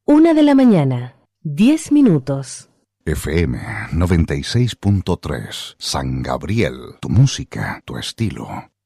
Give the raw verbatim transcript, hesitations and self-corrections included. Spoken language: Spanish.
Una de la mañana, diez minutos. F M noventa y seis punto tres, San Gabriel, tu música, tu estilo.